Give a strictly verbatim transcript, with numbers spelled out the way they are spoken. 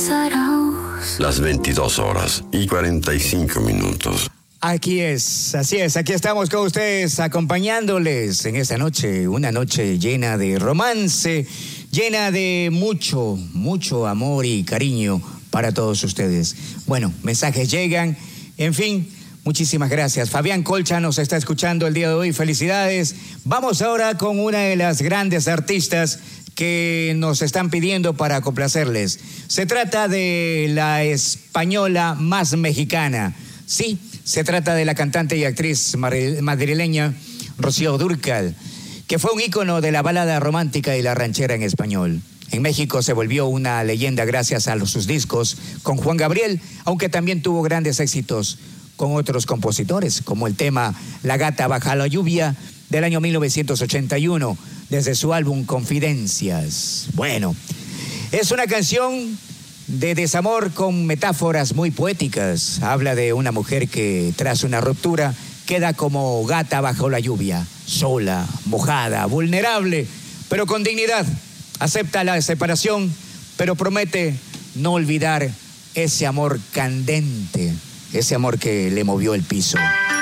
Las veintidós horas y cuarenta y cinco minutos. Aquí es, así es, aquí estamos con ustedes acompañándoles en esta noche, una noche llena de romance, llena de mucho, mucho amor y cariño para todos ustedes. Bueno, mensajes llegan, en fin, muchísimas gracias. Fabián Colcha nos está escuchando el día de hoy, felicidades. Vamos ahora con una de las grandes artistas que nos están pidiendo para complacerles. Se trata de la española más mexicana. Sí, se trata de la cantante y actriz madrileña Rocío Dúrcal, que fue un ícono de la balada romántica y la ranchera en español. En México se volvió una leyenda gracias a sus discos con Juan Gabriel, aunque también tuvo grandes éxitos con otros compositores, como el tema La gata bajo la lluvia del año mil novecientos ochenta y uno, desde su álbum Confidencias. Bueno, es una canción de desamor con metáforas muy poéticas. Habla de una mujer que tras una ruptura queda como gata bajo la lluvia, sola, mojada, vulnerable, pero con dignidad. Acepta la separación, pero promete no olvidar ese amor candente, ese amor que le movió el piso.